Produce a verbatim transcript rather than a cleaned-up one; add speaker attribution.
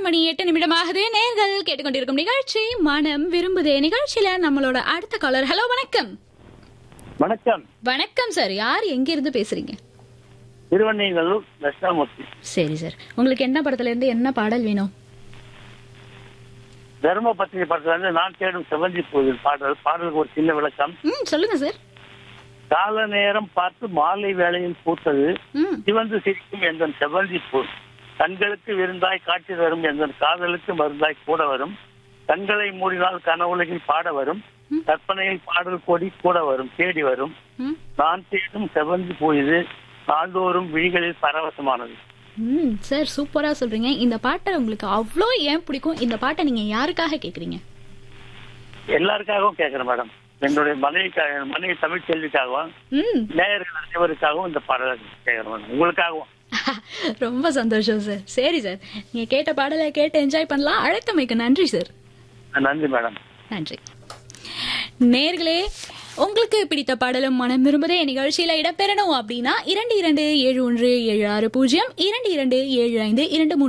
Speaker 1: மணி எட்டு நிமிடமாகுது. நேர்கள் கேட்டுக்கொண்டிருக்கும் நிகழ்ச்சி மனம் விரும்புதே. நிகழ்ச்சியில நம்மளோட அடுத்த காலர். ஹலோ, வணக்கம்.
Speaker 2: வணக்கம்.
Speaker 1: வணக்கம் சார். யார் எங்க இருந்து பேசுறீங்க?
Speaker 2: திருவண்ணைநல்லூர் தட்சிணாமூர்த்தி.
Speaker 1: சரி சார், உங்களுக்கு என்ன படத்துல இருந்து என்ன பாடல் வேணும்?
Speaker 2: தர்மபத்தினி படத்துல இருந்து நான் தேடும் செவந்தி பூவில் பாடல். பாடலுக்கு ஒரு சின்ன விளக்கம்.
Speaker 1: ம் சொல்லுங்க சார்.
Speaker 2: கால நேரம் பார்த்து மாலை வேளையில் பூத்தது
Speaker 1: ம்
Speaker 2: சிவந்து சிரிக்கும் என்ற செவந்தி பூ. கண்களுக்கு விருந்தாய் காட்சி தரும் என்ற காதலுக்கு மருந்தாய் கூட வரும். கண்களை மூடினால் கனவுலகில் பாட வரும். கற்பனையில் பாடல் கோடி கூட வரும் தேடி வரும்.
Speaker 1: ம்
Speaker 2: நான் தேடும் செவந்தி பூ இது நாள்தோறும் விழிகளில் பரவசமானது.
Speaker 1: ம் சார், சூப்பரா சொல்றீங்க. இந்த பாட்டை உங்களுக்கு அவ்வளோ ஏன் பிடிக்கும்? இந்த பாட்டை நீங்க யாருக்காக கேக்குறீங்க?
Speaker 2: எல்லாருக்காகவும் கேட்கிறேன் மேடம். என்னுடைய மனைவி மனைவி தமிழ் செல்விக்காகவும்
Speaker 1: ம்
Speaker 2: நேயர்கள் அனைவருக்காகவும் இந்த பாடலை கேட்கிறேன் மேடம். உங்களுக்காகவும்.
Speaker 1: ரொம்ப சந்தோஷம் சார். சரி சார், நீங்க கேட்ட பாடலை கேட்டு என்ஜாய் பண்ணலாம். அழைத்தமைக்கு நன்றி சார்.
Speaker 2: நன்றி மேடம்.
Speaker 1: நன்றி. நேர்களே, உங்களுக்கு பிடித்த பாடலும் மனம் விரும்புதே நிகழ்ச்சியில இடம்பெறணும் அப்படின்னா இரண்டு இரண்டு ஏழு ஒன்று ஏழு ஆறு பூஜ்ஜியம் இரண்டு இரண்டு ஏழு ஐந்து இரண்டு மூன்று